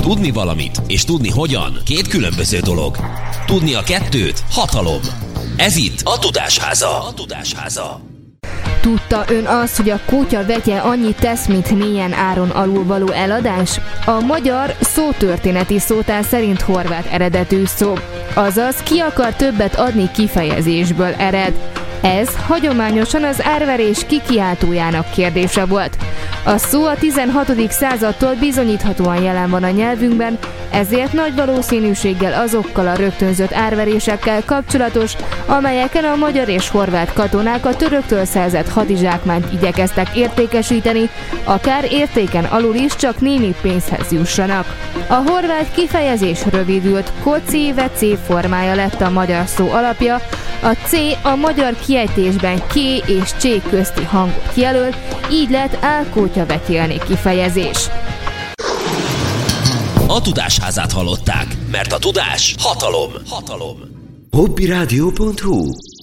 Tudni valamit és tudni hogyan két különböző dolog. Tudni a kettőt hatalom. Ez itt a Tudásháza. Tudta ön azt, hogy a kutya vegye annyit tesz, mint milyen áron alulvaló eladás? A magyar szótörténeti szótár szerint horvát eredetű szó, azaz ki akar többet adni kifejezésből ered. Ez hagyományosan az árverés kikiáltójának kérdése volt. A szó a 16. századtól bizonyíthatóan jelen van a nyelvünkben, ezért nagy valószínűséggel azokkal a rögtönzött árverésekkel kapcsolatos, amelyeken a magyar és horvát katonák a töröktől szerzett hadizsákmányt igyekeztek értékesíteni, akár értéken alul is csak némi pénzhez jussanak. A horvát kifejezés rövidült, koci-veci formája lett a magyar szó alapja, a C a magyar kiejtésben K és C közti hangot jelöl, így lett álkótya vetélni kifejezés. A Tudásházát hallották, mert a tudás hatalom. Hobbyradio.hu